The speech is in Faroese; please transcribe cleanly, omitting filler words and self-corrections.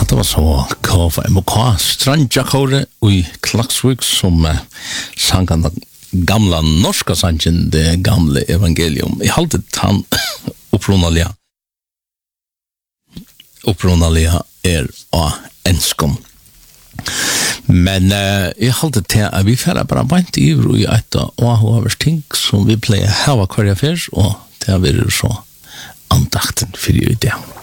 det var så KFMK Strandjakore i Klaksvik som sang den gamla norska sangen Det gamle evangelium. Jeg halte han opprunalia av enskom. Men jeg halte til at vi færre bare bant i ivro i et av ting som vi pleier hava kvarja fyrs, og det har vært så andakten for i det.